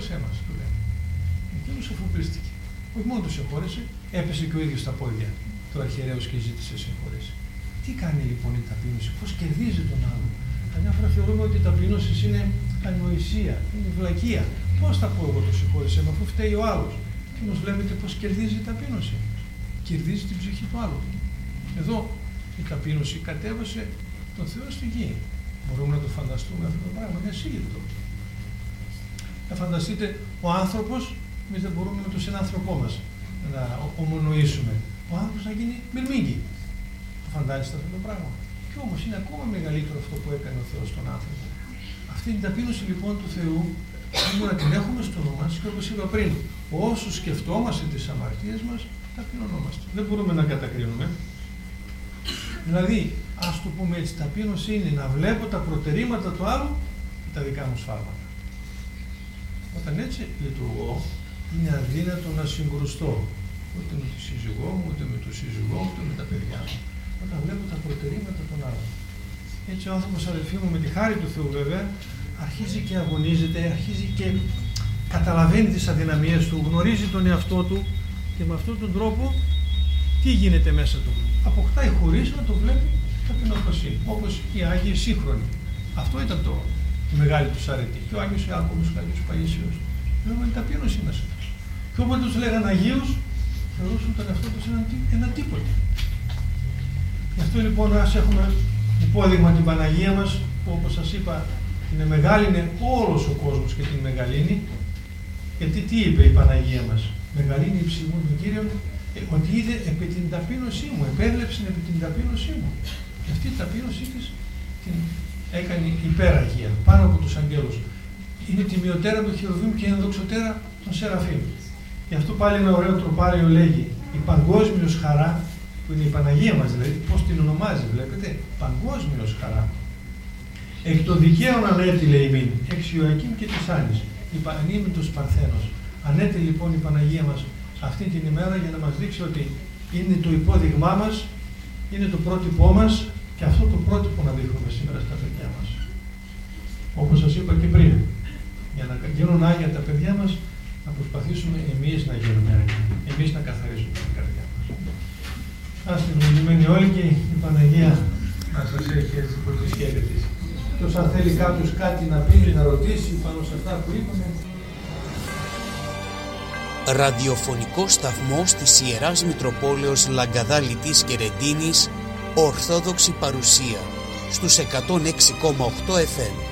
συγχώρεσέ μας, του λέει. Εκείνος αφοπλίστηκε. Όχι μόνο το συγχώρεσε, έπεσε και ο ίδιος στα πόδια του αρχιερέως και ζήτησε συγχώρεση. Τι κάνει λοιπόν η ταπείνωση, πώς κερδίζει τον άλλον? Καμιά φορά θεωρούμε ότι η ταπείνωση είναι ανοησία, είναι βλακεία. Πώς θα πω εγώ το συγχώρεσέ με, αφού φταίει ο άλλος? Και όμως βλέπετε πώς κερδίζει η ταπείνωση. Κερδίζει την ψυχή του άλλου. Εδώ η ταπείνωση κατέβασε τον Θεό στη γη. Μπορούμε να το φανταστούμε αυτό το πράγμα, είναι ασύλληπτο. Να φανταστείτε ο άνθρωπος, εμείς δεν μπορούμε με τον συνάνθρωπό μας να ομονοήσουμε. Ο άνθρωπος να γίνει μυρμήγκι. Το φαντάζεστε αυτό το πράγμα? Και όμως είναι ακόμα μεγαλύτερο αυτό που έκανε ο Θεός στον άνθρωπο. Αυτή την ταπείνωση λοιπόν του Θεού μπορούμε να την έχουμε στο νου μας και όπως είπα πριν, όσο σκεφτόμαστε τις αμαρτίες μας, ταπεινωνόμαστε. Δεν μπορούμε να κατακρίνουμε. Δηλαδή, ας το πούμε έτσι, ταπείνωση είναι να βλέπω τα προτερήματα του άλλου και τα δικά μου σφάλματα. Όταν έτσι λειτουργώ, είναι αδύνατο να συγκρουστώ ούτε με τη σύζυγό μου, ούτε με τον σύζυγό μου, ούτε με τα παιδιά μου. Όταν βλέπω τα προτερήματα των άλλων. Έτσι ο άνθρωπος, αδελφοί μου, με τη χάρη του Θεού βέβαια, αρχίζει και αγωνίζεται, αρχίζει και καταλαβαίνει τις αδυναμίες του, γνωρίζει τον εαυτό του και με αυτόν τον τρόπο τι γίνεται μέσα του? Αποκτάει χωρίς να το βλέπει ταπεινοφροσύνη, όπως οι Άγιοι σύγχρονοι. Αυτό ήταν η μεγάλη τους αρετή. Και ο Άγιος Ιάκωβος, ο Άγιος Παΐσιος, λέγανε ταπείνωση μέσα τους. Και όποτε τους λέγανε Αγίους, θεωρούσαν τον εαυτό τους ένα τίποτα. Γι' αυτό λοιπόν ας έχουμε υπόδειγμα την Παναγία μας, που όπως σας είπα είναι μεγάλη, είναι όλος ο κόσμος και την μεγαλύνει. Γιατί τι είπε η Παναγία μας? Μεγαλύνει η ψυχή μου τον Κύριον, ότι είδε επί την ταπείνωσή μου, επέβλεψε επί την ταπείνωσή μου. Και αυτή η ταπείνωσή της την έκανε υπεραγία, πάνω από τους αγγέλους. Είναι τιμιωτέρα του Χερουβίμ και ενδοξωτέρα των Σεραφείμ. Γι' αυτό πάλι ένα ωραίο τροπάριο λέγει η παγκόσμιος χαρά, που είναι η Παναγία μας δηλαδή, πώς την ονομάζει, βλέπετε, παγκόσμιος χαρά. Εκ των δικαίων ανέτειλε ημίν, εξ Ιωακήμ και της Άννης, η πανήμητος Παρθένος. Ανέτειλε λοιπόν η Παναγία μας αυτή την ημέρα για να μας δείξει ότι είναι το υπόδειγμά μας, είναι το πρότυπό μας και αυτό το πρότυπο να δείχνουμε σήμερα στα παιδιά μας. Όπως σας είπα και πριν, για να γίνουν άγια τα παιδιά μας, να προσπαθήσουμε εμείς να γίνουμε άγιοι, εμείς να καθαρίσουμε την καρδιά μας. Ας την γνωρίζουμε όλοι και η Παναγία να σας έχει έτσι από τη σχέδια της. Και αν θέλει κάποιος κάτι να πει, να ρωτήσει πάνω σε αυτά που είπαμε. Ραδιοφωνικό σταθμός της Ιεράς Μητροπόλεως Λαγκαδά Λιτής και Ρεντίνης, Ορθόδοξη παρουσία στους 106,8 FM.